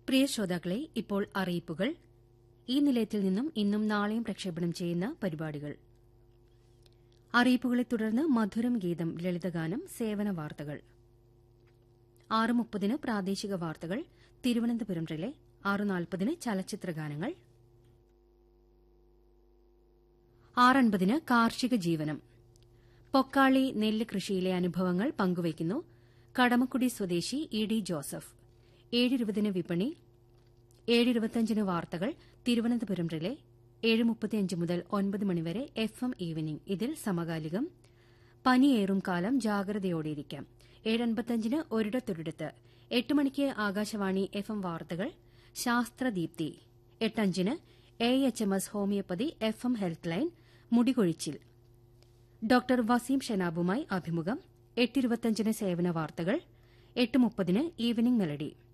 പ്രിയ ശ്രോതാക്കളെ, ഇപ്പോൾ അറിയിപ്പുകൾ. ഈ നിലയത്തിൽ നിന്നും ഇന്നും നാളെയും പ്രക്ഷേപണം ചെയ്യുന്ന പരിപാടികൾ. അറിയിപ്പുകളെ തുടർന്ന് മധുരം ഗീതം, ലളിതഗാനം, സേവന വാർത്തകൾ. 6:30 പ്രാദേശിക വാർത്തകൾ തിരുവനന്തപുരം റിലേ. 6:40 ചലച്ചിത്രഗാനങ്ങൾ. 6:50 കാർഷിക ജീവനം. പൊക്കാളി നെല്ല് കൃഷിയിലെ അനുഭവങ്ങൾ പങ്കുവയ്ക്കുന്നു കടമക്കുടി സ്വദേശി ഇ ഡി ജോസഫ്. 7:20 വിപണി. 7:25 വാർത്തകൾ തിരുവനന്തപുരം റിലേ. 7:35 മുതൽ 9 മണിവരെ FM ഈവനിംഗ്. ഇതിൽ സമകാലികം. പനിയേറും കാലം ജാഗ്രതയോടെയിരിക്കാം. 7:55 ഒരിടത്തൊരിടത്ത്. 8 മണിക്ക് ആകാശവാണി FM വാർത്തകൾ, ശാസ്ത്രദീപ്തി. 8:05 AHMS homeopathy FM health line, മുടികൊഴിച്ചിൽ. Doctor Waseem ഷനാബുമായി അഭിമുഖം. 8:25 സേവന വാർത്തകൾ. 8:30 ഈവനിംഗ് മെലഡി.